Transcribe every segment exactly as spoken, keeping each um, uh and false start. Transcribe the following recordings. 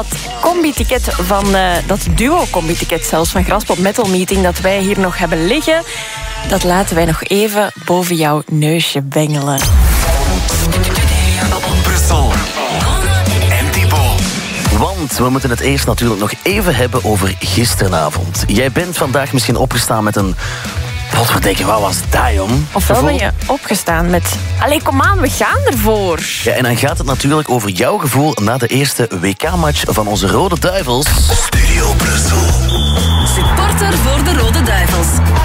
Combi-ticket van uh, dat duo-combi-ticket zelfs van Graspop Metal Meeting dat wij hier nog hebben liggen, dat laten wij nog even boven jouw neusje bengelen. Brussel. En Thibaut. Want we moeten het eerst natuurlijk nog even hebben over gisteravond. Jij bent vandaag misschien opgestaan met een... Wat verdikken, wat was dat, jong? Ofwel ben je opgestaan met... Allee, kom aan, we gaan ervoor. Ja, en dan gaat het natuurlijk over jouw gevoel na de eerste W K-match van onze Rode Duivels. Studio Brussel. Supporter voor de Rode Duivels.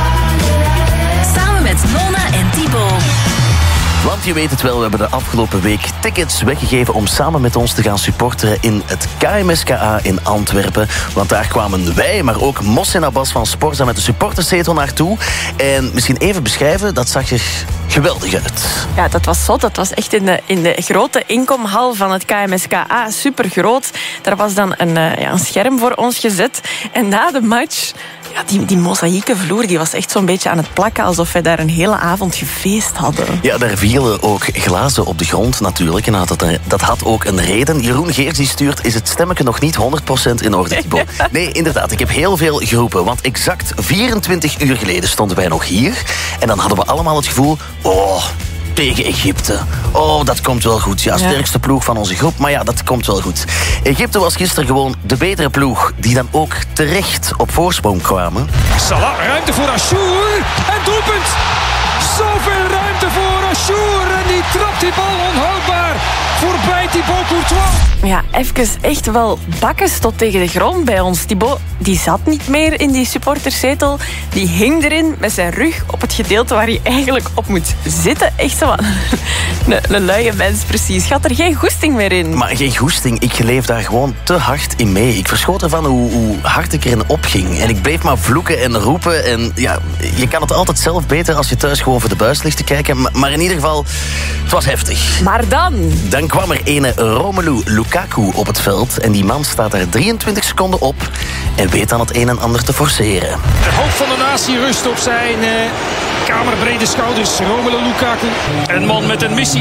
Samen met Nona en Thibaut. Want je weet het wel, we hebben de afgelopen week tickets weggegeven om samen met ons te gaan supporteren in het K M S K A in Antwerpen. Want daar kwamen wij, maar ook Mohsen Abbas van Sporza met de supporterszetel naartoe. En misschien even beschrijven, dat zag er geweldig uit. Ja, dat was zot. Dat was echt in de, in de grote inkomhal van het K M S K A. Super groot. Daar was dan een, ja, een scherm voor ons gezet. En na de match... Ja, die, die mozaïeke vloer die was echt zo'n beetje aan het plakken, alsof wij daar een hele avond gefeest hadden. Ja, daar vielen ook glazen op de grond natuurlijk. En dat had, dat had ook een reden. Jeroen Geers die stuurt, is het stemmetje nog niet honderd procent in orde, Thibaut? Nee, inderdaad, ik heb heel veel geroepen. Want exact vierentwintig uur geleden stonden wij nog hier. En dan hadden we allemaal het gevoel... Oh, tegen Egypte. Oh, dat komt wel goed. Ja, sterkste ploeg van onze groep, maar ja, dat komt wel goed. Egypte was gisteren gewoon de betere ploeg, die dan ook terecht op voorsprong kwamen. Salah, ruimte voor Ashour en doelpunt. Zoveel ruimte voor Ashour en die trapt die bal onhoudbaar voorbij Thibaut Courtois. Ja, even echt wel bakkes tot tegen de grond bij ons. Thibaut, die zat niet meer in die supporterszetel. Die hing erin met zijn rug op het gedeelte waar hij eigenlijk op moet zitten. Echt zo een, een luie mens, precies. Gaat er geen goesting meer in. Maar geen goesting, ik leef daar gewoon te hard in mee. Ik verschoot ervan hoe, hoe hard ik erin opging. En ik bleef maar vloeken en roepen. En ja, je kan het altijd zelf beter als je thuis gewoon voor de buis ligt te kijken. Maar in ieder geval, het was heftig. Maar dan... Dan kwam er ene Romelu Lukaku op het veld. En die man staat daar drieëntwintig seconden op en weet dan het een en ander te forceren. De hoop van de natie rust op zijn uh, kamerbrede schouders. Romelu Lukaku, een man met een missie.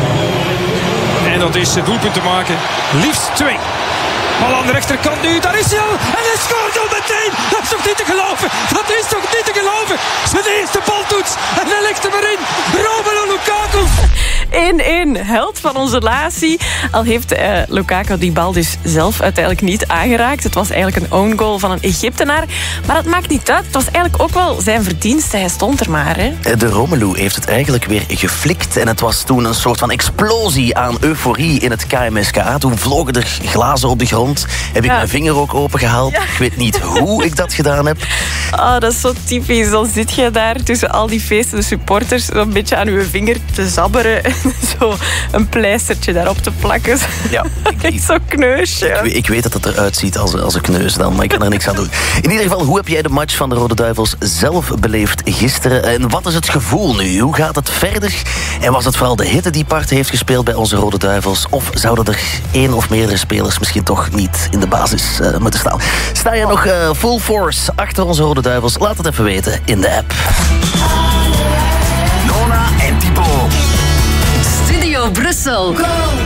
En dat is het doelpunt te maken. Liefst twee. Bal aan de rechterkant nu, daar is hij al. En hij scoort al meteen. Dat is toch niet te geloven. Dat is toch niet te geloven. Zijn eerste baltoets. En hij legt hem erin. Romelu Lukaku. één-één, held van onze relatie. Al heeft uh, Lukaku die bal dus zelf uiteindelijk niet aangeraakt. Het was eigenlijk een own goal van een Egyptenaar. Maar dat maakt niet uit. Het was eigenlijk ook wel zijn verdienste. Hij stond er maar. Hè. De Romelu heeft het eigenlijk weer geflikt. En het was toen een soort van explosie aan euforie in het K M S K A. Toen vlogen er glazen op de grond. Heb ik ja. mijn vinger ook opengehaald. Ja. Ik weet niet hoe ik dat gedaan heb. Oh, dat is zo typisch. Dan zit je daar tussen al die feestende supporters zo'n beetje aan je vinger te zabberen. Zo een pleistertje daarop te plakken. Ja, echt zo'n kneusje. Ik, ik, ik weet dat het eruit ziet als, als een kneus dan, maar ik kan er niks aan doen. In ieder geval, hoe heb jij de match van de Rode Duivels zelf beleefd gisteren? En wat is het gevoel nu? Hoe gaat het verder? En was het vooral de hitte die part heeft gespeeld bij onze Rode Duivels? Of zouden er één of meerdere spelers misschien toch niet in de basis uh, moeten staan? Sta je nog uh, full force achter onze Rode Duivels? Laat het even weten in de app. Nona en Thibaut. Studio Brussel. Go!